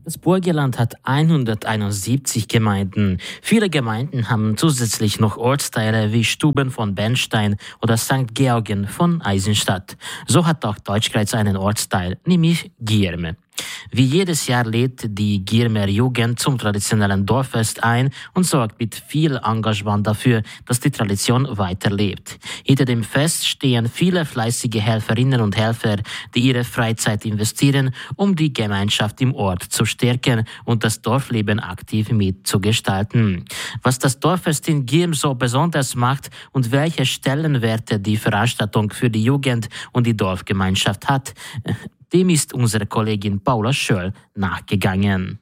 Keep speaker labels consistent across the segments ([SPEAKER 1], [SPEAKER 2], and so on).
[SPEAKER 1] Das Burgenland hat 171 Gemeinden. Viele Gemeinden haben zusätzlich noch Ortsteile wie Stuben von Bernstein oder St. Georgen von Eisenstadt. So hat auch Deutschkreuz einen Ortsteil, nämlich Gierme. Wie jedes Jahr lädt die Giermer Jugend zum traditionellen Dorffest ein und sorgt mit viel Engagement dafür, dass die Tradition weiterlebt. Hinter dem Fest stehen viele fleißige Helferinnen und Helfer, die ihre Freizeit investieren, um die Gemeinschaft im Ort zu stärken und das Dorfleben aktiv mitzugestalten. Was das Dorffest in Gierm so besonders macht und welche Stellenwerte die Veranstaltung für die Jugend und die Dorfgemeinschaft hat, dem ist unsere Kollegin Paula Schöll nachgegangen.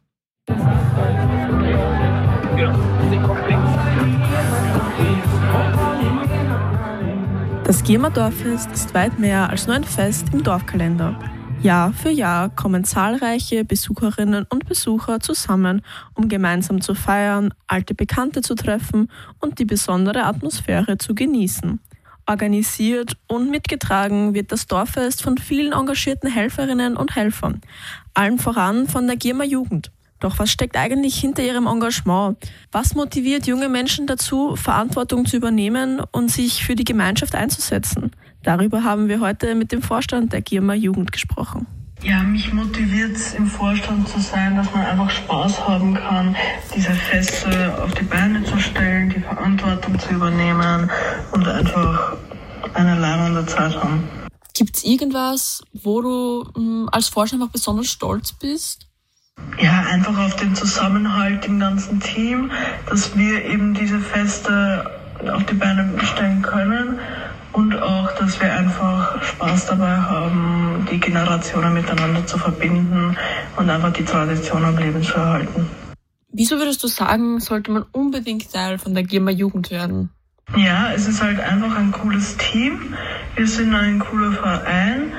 [SPEAKER 2] Das Giermer Dorffest ist weit mehr als nur ein Fest im Dorfkalender. Jahr für Jahr kommen zahlreiche Besucherinnen und Besucher zusammen, um gemeinsam zu feiern, alte Bekannte zu treffen und die besondere Atmosphäre zu genießen. Organisiert und mitgetragen wird das Dorffest von vielen engagierten Helferinnen und Helfern, allen voran von der Giermer Jugend. Doch was steckt eigentlich hinter ihrem Engagement? Was motiviert junge Menschen dazu, Verantwortung zu übernehmen und sich für die Gemeinschaft einzusetzen? Darüber haben wir heute mit dem Vorstand der Giermer Jugend gesprochen.
[SPEAKER 3] Ja, mich motiviert es, im Vorstand zu sein, dass man einfach Spaß haben kann, diese Feste auf die Beine zu stellen, die Verantwortung zu übernehmen und einfach eine leibende Zeit haben.
[SPEAKER 2] Gibt es irgendwas, wo du als Vorstand einfach besonders stolz bist?
[SPEAKER 3] Ja, einfach auf den Zusammenhalt im ganzen Team, dass wir eben diese Feste auf die Beine stellen können. Und auch, dass wir einfach Spaß dabei haben, die Generationen miteinander zu verbinden und einfach die Tradition am Leben zu erhalten.
[SPEAKER 2] Wieso würdest du sagen, sollte man unbedingt Teil von der Giermer Jugend werden?
[SPEAKER 3] Ja, es ist halt einfach ein cooles Team. Wir sind ein cooler Verein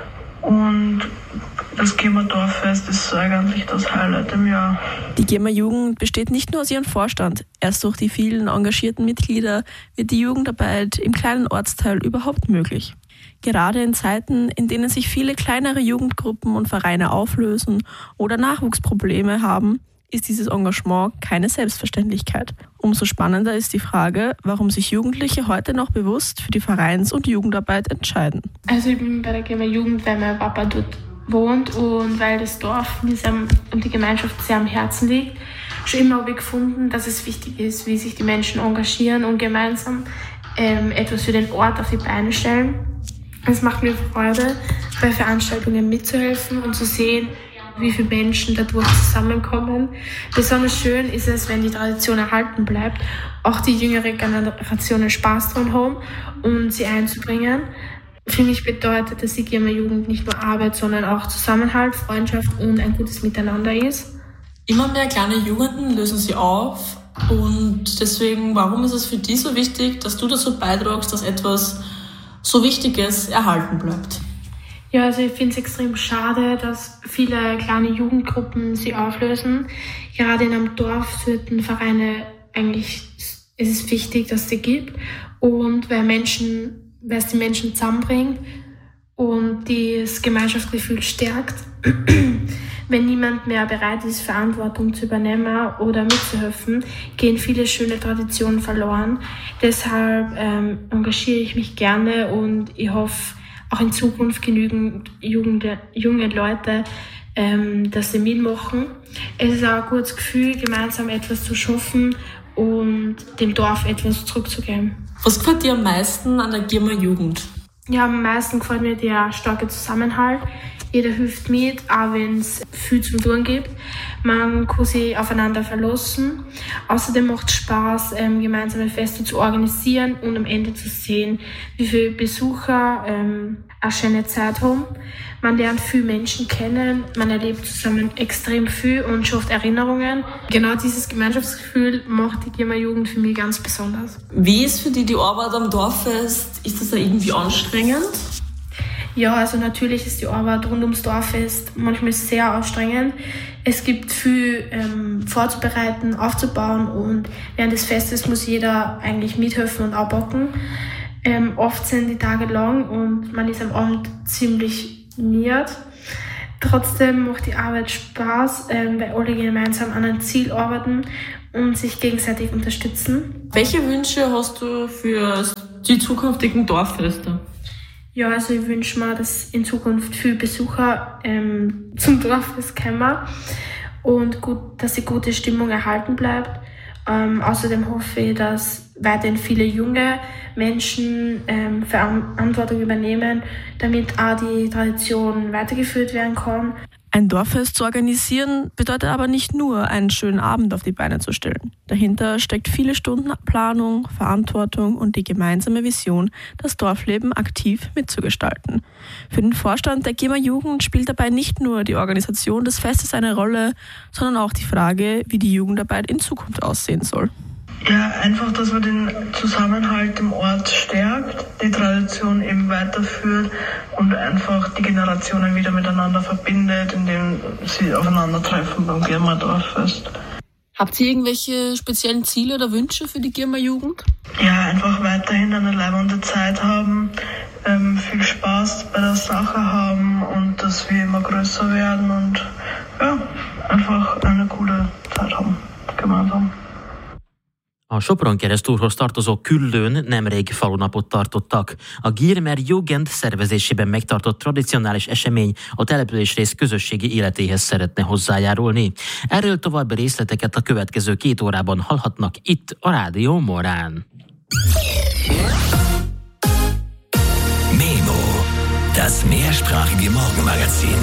[SPEAKER 3] und das Giermer Dorffest ist eigentlich das Highlight im Jahr.
[SPEAKER 2] Die Giermer Jugend besteht nicht nur aus ihrem Vorstand. Erst durch die vielen engagierten Mitglieder wird die Jugendarbeit im kleinen Ortsteil überhaupt möglich. Gerade in Zeiten, in denen sich viele kleinere Jugendgruppen und Vereine auflösen oder Nachwuchsprobleme haben, ist dieses Engagement keine Selbstverständlichkeit. Umso spannender ist die Frage, warum sich Jugendliche heute noch bewusst für die Vereins- und Jugendarbeit entscheiden.
[SPEAKER 4] Also ich bin bei der Giermer Jugend, weil mein Papa dort wohnt und weil das Dorf mir und die Gemeinschaft sehr am Herzen liegt. Schon immer habe ich gefunden, dass es wichtig ist, wie sich die Menschen engagieren und gemeinsam etwas für den Ort auf die Beine stellen. Es macht mir Freude, bei Veranstaltungen mitzuhelfen und zu sehen, wie viele Menschen dadurch zusammenkommen. Besonders schön ist es, wenn die Tradition erhalten bleibt, auch die jüngere Generationen Spaß dran haben und sie einzubringen. Für mich bedeutet, dass die Giermer Jugend nicht nur Arbeit, sondern auch Zusammenhalt, Freundschaft und ein gutes Miteinander ist.
[SPEAKER 2] Immer mehr kleine Jugenden lösen sie auf und deswegen, warum ist es für dich so wichtig, dass du dazu beitragst, dass etwas so Wichtiges erhalten bleibt?
[SPEAKER 4] Ja, also ich finde es extrem schade, dass viele kleine Jugendgruppen sie auflösen. Gerade in einem Dorf sollten Vereine eigentlich, es ist wichtig, dass es sie gibt und weil es die Menschen zusammenbringt und das Gemeinschaftsgefühl stärkt. Wenn niemand mehr bereit ist, Verantwortung zu übernehmen oder mitzuhelfen, gehen viele schöne Traditionen verloren. Deshalb engagiere ich mich gerne und ich hoffe auch in Zukunft genügend junge Leute, dass sie mitmachen. Es ist auch ein gutes Gefühl, gemeinsam etwas zu schaffen und dem Dorf etwas zurückzugeben.
[SPEAKER 2] Was gefällt dir am meisten an der Giermer Jugend?
[SPEAKER 4] Ja, am meisten gefällt mir der starke Zusammenhalt. Jeder hilft mit, auch wenn es viel zu tun gibt. Man kann sich aufeinander verlassen. Außerdem macht es Spaß, gemeinsame Feste zu organisieren und am Ende zu sehen, wie viele Besucher eine schöne Zeit haben. Man lernt viele Menschen kennen, man erlebt zusammen extrem viel und schafft Erinnerungen. Genau dieses Gemeinschaftsgefühl macht die Giermer Jugend für mich ganz besonders.
[SPEAKER 2] Wie ist für dich die Arbeit am Dorffest? Ist das da irgendwie anstrengend?
[SPEAKER 4] Ja, also natürlich ist die Arbeit rund ums Dorffest manchmal sehr anstrengend. Es gibt viel vorzubereiten, aufzubauen und während des Festes muss jeder eigentlich mithelfen und abbacken. Oft sind die Tage lang und man ist am Abend ziemlich miert. Trotzdem macht die Arbeit Spaß, weil alle gemeinsam an einem Ziel arbeiten und sich gegenseitig unterstützen.
[SPEAKER 2] Welche Wünsche hast du für die zukünftigen Dorffeste?
[SPEAKER 4] Ja, also ich wünsche mir, dass in Zukunft viele Besucher zum Dorffest kommen und dass die gute Stimmung erhalten bleibt. Außerdem hoffe ich, dass weiterhin viele junge Menschen Verantwortung übernehmen, damit auch die Tradition weitergeführt werden kann.
[SPEAKER 2] Ein Dorffest zu organisieren bedeutet aber nicht nur, einen schönen Abend auf die Beine zu stellen. Dahinter steckt viele Stunden Planung, Verantwortung und die gemeinsame Vision, das Dorfleben aktiv mitzugestalten. Für den Vorstand der GEMA Jugend spielt dabei nicht nur die Organisation des Festes eine Rolle, sondern auch die Frage, wie die Jugendarbeit in Zukunft aussehen soll.
[SPEAKER 3] Ja, einfach, dass man den Zusammenhalt im Ort stärkt, die Tradition eben weiterführt und einfach die Generationen wieder miteinander verbindet, indem sie aufeinandertreffen beim GEMA Dorffest.
[SPEAKER 2] Habt ihr irgendwelche speziellen Ziele oder Wünsche für die GEMA Jugend?
[SPEAKER 3] Ja, einfach weiterhin eine leibende Zeit haben, viel Spaß bei der Sache haben und dass wir immer größer werden und ja, einfach eine coole Zeit haben, gemeinsam.
[SPEAKER 1] A Sopron keresztúrhoz tartozó Küllőn nemrég falunapot tartottak. A Giermer Jugend szervezésében megtartott tradicionális esemény a településrész közösségi életéhez szeretne hozzájárulni. Erről további részleteket a következő 2 órában hallhatnak itt a Rádió Morán.
[SPEAKER 5] Memo, das mehrsprachige Morgenmagazin.